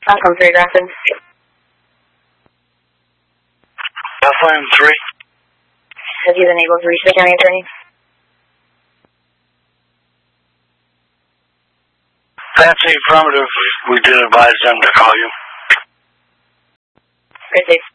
Welcome, 3 Rapids. Bethlehem 3. Have you been able to reach the county attorney? That's the affirmative. We did advise them to call you. Good day.